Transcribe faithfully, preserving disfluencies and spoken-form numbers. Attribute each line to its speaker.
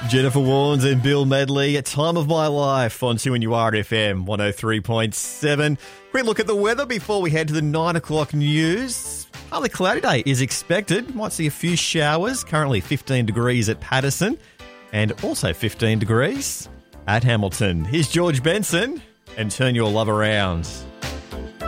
Speaker 1: Jennifer Warnes and Bill Medley at Time of My Life on two N U R F M one oh three point seven. Quick look at the weather before we head to the nine o'clock news. Partly cloudy day is expected. Might see a few showers. Currently fifteen degrees at Patterson and also fifteen degrees at Hamilton. Here's George Benson and Turn Your Love Around.